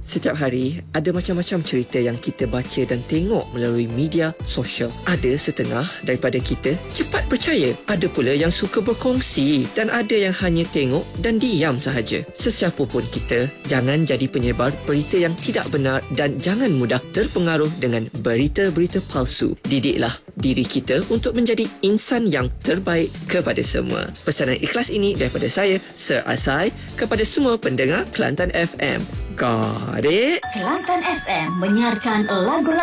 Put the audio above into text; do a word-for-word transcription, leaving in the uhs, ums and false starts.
Setiap hari, ada macam-macam cerita yang kita baca dan tengok melalui media sosial. Ada setengah daripada kita cepat percaya. Ada pula yang suka berkongsi dan ada yang hanya tengok dan diam sahaja. Sesiapa pun kita, jangan jadi penyebar berita yang tidak benar dan jangan mudah terpengaruh dengan berita-berita palsu. Didiklah diri kita untuk menjadi insan yang terbaik kepada semua. Pesanan ikhlas ini daripada saya, Sir Asai, kepada semua pendengar Kelantan F M. Got it? Kelantan F M menyiarkan lagu